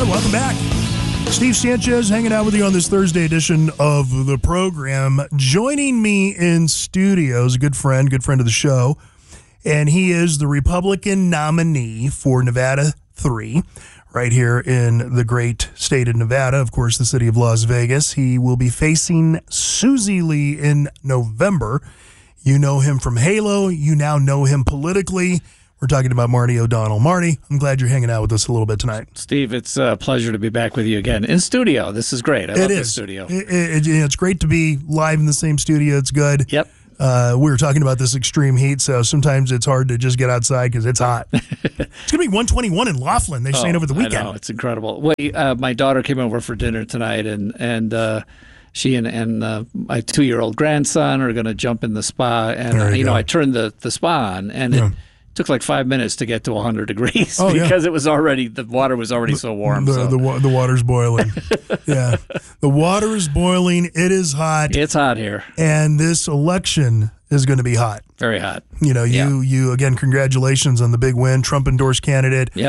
right, welcome back. Steve Sanchez hanging out with you on this Thursday edition of the program. Joining me in studio is a good friend of the show, and he is the Republican nominee for Nevada 3, right here in the great state of Nevada, of course, the city of Las Vegas. He will be facing Susie Lee in November. You know him from Halo. You now know him politically. We're talking about Marty O'Donnell. Marty, I'm glad you're hanging out with us a little bit tonight. Steve, it's a pleasure to be back with you again in studio. This is great. I love the studio. It's great to be live in the same studio. It's good. Yep. We were talking about this extreme heat, so sometimes it's hard to just get outside because it's hot. It's going to be 121 in Laughlin. They're saying over the weekend. I know. It's incredible. Well, my daughter came over for dinner tonight, and she and my 2-year-old grandson are going to jump in the spa. And I turned the spa on, and it took like 5 minutes to get to 100 degrees because it was the water was already so warm. The water's boiling. Yeah. The water is boiling. It is hot. It's hot here. And this election is going to be hot. Very hot. You again, congratulations on the big win, Trump endorsed candidate. Yep.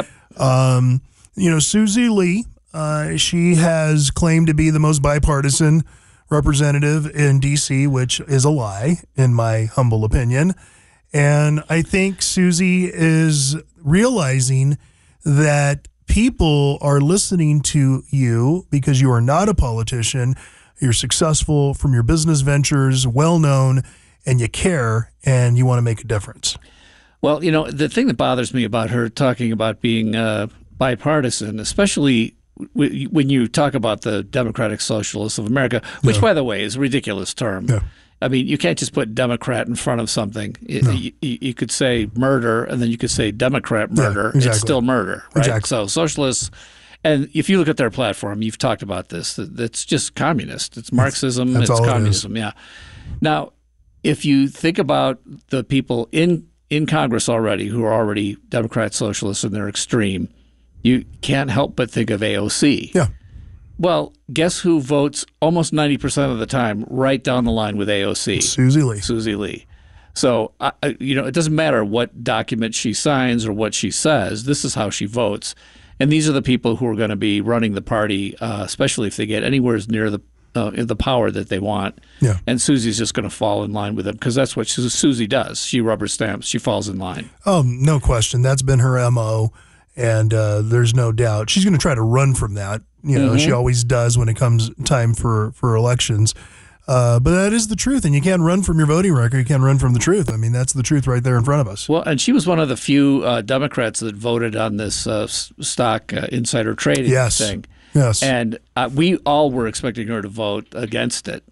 Susie Lee, she has claimed to be the most bipartisan representative in D.C., which is a lie, in my humble opinion. And I think Susie is realizing that people are listening to you because you are not a politician. You're successful from your business ventures, well-known, and you care, and you want to make a difference. Well, the thing that bothers me about her talking about being bipartisan, especially when you talk about the Democratic Socialists of America, which, by the way, is a ridiculous term. Yeah. I mean, you can't just put Democrat in front of something. You could say murder, and then you could say Democrat murder. Yeah, exactly. It's still murder, right? Exactly. So socialists, and if you look at their platform, you've talked about this, that's just communist. It's Marxism, it's communism, yeah. Now, if you think about the people in Congress already who are already Democrat socialists and they're extreme, you can't help but think of AOC. Yeah. Well, guess who votes almost 90% of the time right down the line with AOC? Susie Lee. So, it doesn't matter what document she signs or what she says. This is how she votes. And these are the people who are going to be running the party, especially if they get anywhere near the power that they want. Yeah. And Susie's just going to fall in line with them because that's what Susie does. She rubber stamps. She falls in line. Oh, no question. That's been her MO. And there's no doubt she's going to try to run from that. She always does when it comes time for elections. But that is the truth. And you can't run from your voting record. You can't run from the truth. I mean, that's the truth right there in front of us. Well, and she was one of the few Democrats that voted on this stock insider trading thing. Yes. And we all were expecting her to vote against it.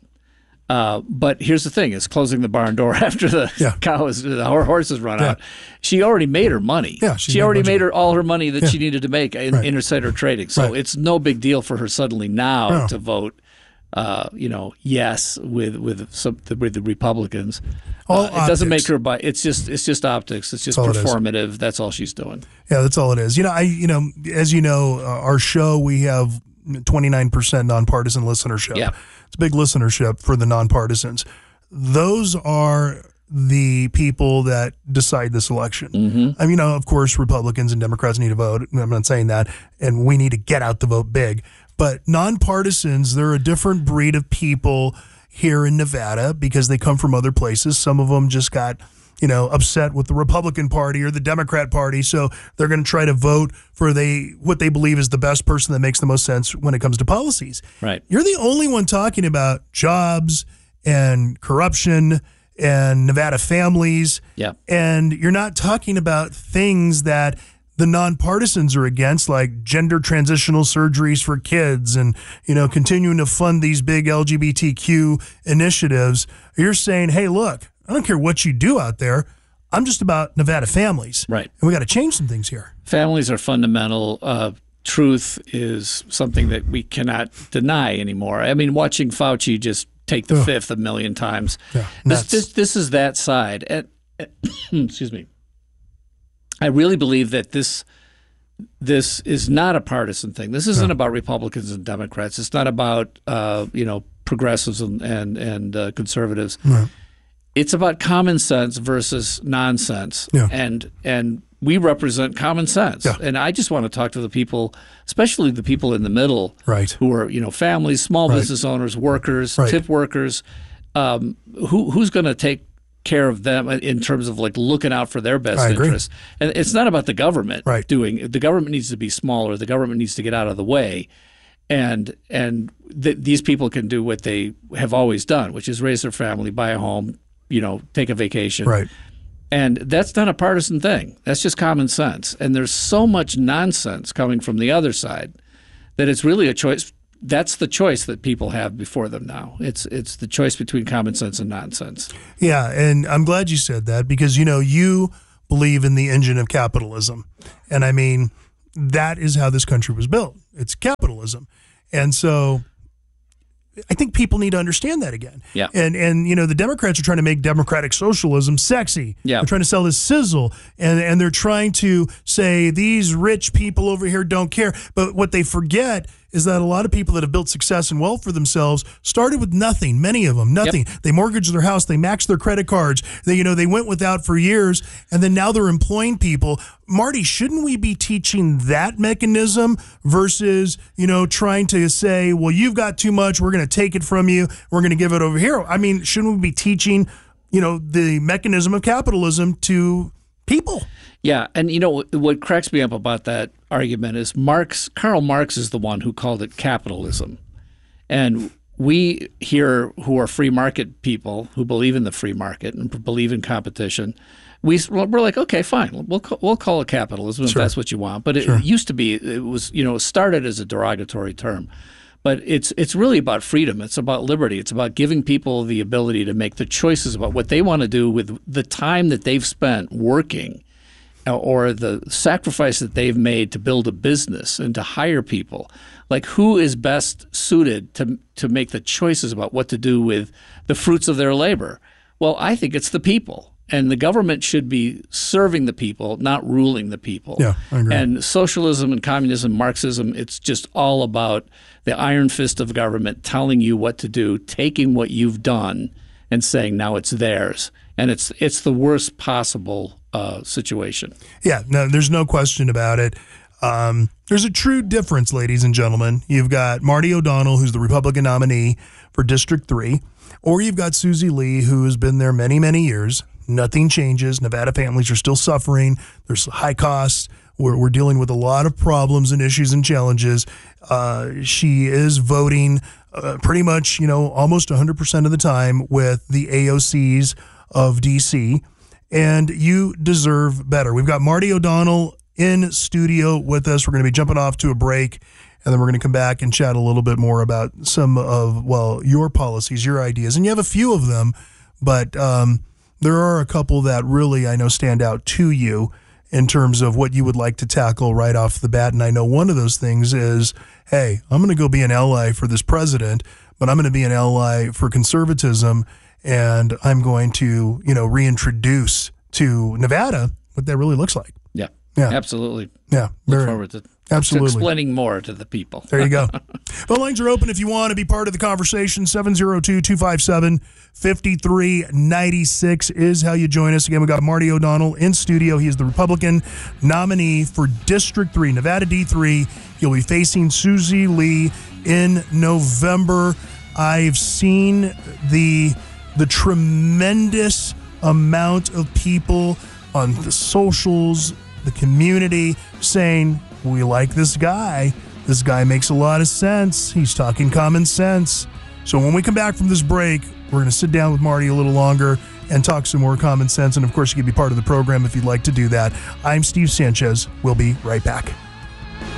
But here's the thing: it's closing the barn door after the horses run out. She already made her money. Yeah, she already made all her money that she needed to make in insider trading. So it's no big deal for her suddenly now to vote, yes with the Republicans. It doesn't make her it's just optics. It's just performative. That's all she's doing. Yeah, that's all it is. As you know, our show, we have 29% nonpartisan listenership. Yeah. It's a big listenership for the nonpartisans. Those are the people that decide this election. Mm-hmm. I mean, of course, Republicans and Democrats need to vote. I'm not saying that. And we need to get out the vote big. But nonpartisans, they're a different breed of people here in Nevada because they come from other places. Some of them just got upset with the Republican Party or the Democrat Party, so they're going to try to vote for what they believe is the best person that makes the most sense when it comes to policies. Right. You're the only one talking about jobs and corruption and Nevada families. Yeah. And you're not talking about things that the nonpartisans are against, like gender transitional surgeries for kids and, continuing to fund these big LGBTQ initiatives. You're saying, hey, look, I don't care what you do out there. I'm just about Nevada families. Right. And we got to change some things here. Families are fundamental. Truth is something that we cannot deny anymore. I mean, watching Fauci just take the fifth a million times. Yeah, this is that side. And, excuse me. I really believe that this is not a partisan thing. This isn't about Republicans and Democrats. It's not about progressives and conservatives. Right. It's about common sense versus nonsense. Yeah. And we represent common sense. Yeah. And I just want to talk to the people, especially the people in the middle, Right. who are, families, small business owners, workers, tip workers. Who's going to take care of them in terms of like looking out for their best interests? And it's not about the government doing. The government needs to be smaller. The government needs to get out of the way. And these people can do what they have always done, which is raise their family, buy a home, take a vacation. Right. And that's not a partisan thing. That's just common sense. And there's so much nonsense coming from the other side that it's really a choice. That's the choice that people have before them now. It's the choice between common sense and nonsense. Yeah, and I'm glad you said that because, you believe in the engine of capitalism. And I mean, that is how this country was built. It's capitalism. And so I think people need to understand that again. Yeah. And the Democrats are trying to make democratic socialism sexy. Yeah. They're trying to sell this sizzle, and they're trying to say these rich people over here don't care. But what they forget is that a lot of people that have built success and wealth for themselves started with nothing. Many of them, nothing. Yep. They mortgaged their house. They maxed their credit cards. They went without for years, and then now they're employing people. Marty, shouldn't we be teaching that mechanism versus, trying to say, well, you've got too much. We're going to take it from you. We're going to give it over here. I mean, shouldn't we be teaching, the mechanism of capitalism to people? Yeah, and what cracks me up about that argument is Karl Marx is the one who called it capitalism. And we here who are free market people who believe in the free market and believe in competition, we're like, okay, fine, we'll call it capitalism if that's what you want. But it used to be, it was, it started as a derogatory term. But it's really about freedom. It's about liberty. It's about giving people the ability to make the choices about what they want to do with the time that they've spent working or the sacrifice that they've made to build a business and to hire people. Like, who is best suited to make the choices about what to do with the fruits of their labor? Well, I think it's the people. And the government should be serving the people, not ruling the people. Yeah, I agree. And socialism and communism, Marxism, it's just all about the iron fist of government telling you what to do, taking what you've done and saying now it's theirs. And it's the worst possible situation. Yeah, no, there's no question about it. There's a true difference, ladies and gentlemen. You've got Marty O'Donnell, who's the Republican nominee for District 3, or you've got Susie Lee, who has been there many, many years. Nothing changes. Nevada families are still suffering. There's high costs. We're dealing with a lot of problems and issues and challenges. She is voting pretty much, almost 100% of the time with the AOCs of D.C., and you deserve better. We've got Marty O'Donnell in studio with us. We're going to be jumping off to a break, and then we're going to come back and chat a little bit more about some of, your policies, your ideas. And you have a few of them, but there are a couple that really, I know, stand out to you in terms of what you would like to tackle right off the bat. And I know one of those things is, hey, I'm going to go be an ally for this president, but I'm going to be an ally for conservatism, and I'm going to, reintroduce to Nevada what that really looks like. Yeah, yeah, absolutely. Yeah, look forward to absolutely explaining more to the people. There you go. Phone lines are open if you want to be part of the conversation. 702-257-5396 is how you join us. Again, we got Marty O'Donnell in studio. He is the Republican nominee for District 3, Nevada D3. He'll be facing Susie Lee in November. I've seen the tremendous amount of people on the socials, the community, saying, we like this guy. This guy makes a lot of sense. He's talking common sense. So when we come back from this break, we're going to sit down with Marty a little longer and talk some more common sense. And of course, you can be part of the program if you'd like to do that. I'm Steve Sanchez. We'll be right back.